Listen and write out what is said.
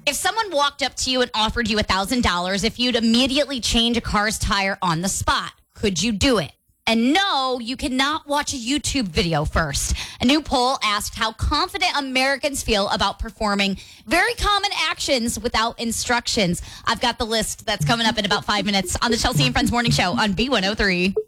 If someone walked up to you and offered you $1,000 if you'd immediately change a car's tire on the spot, could you do it? And no, you cannot watch a YouTube video first. A new poll asked how confident Americans feel about performing very common actions without instructions. I've got the list that's coming up in about 5 minutes on the Chelsea and Friends Morning Show on B103.